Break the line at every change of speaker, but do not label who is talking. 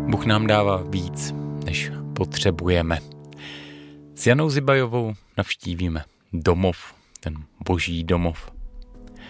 Bůh nám dává víc, než potřebujeme. S Janou Zibajovou navštívíme domov, ten boží domov